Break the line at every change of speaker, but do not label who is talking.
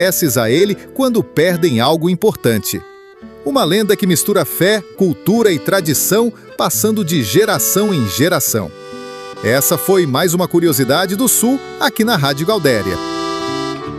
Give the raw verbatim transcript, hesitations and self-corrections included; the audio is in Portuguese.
agradecidos a ele quando perdem algo importante. Uma lenda que mistura fé, cultura e tradição, passando de geração em geração. Essa foi mais uma curiosidade do Sul aqui na Rádio Gaudéria.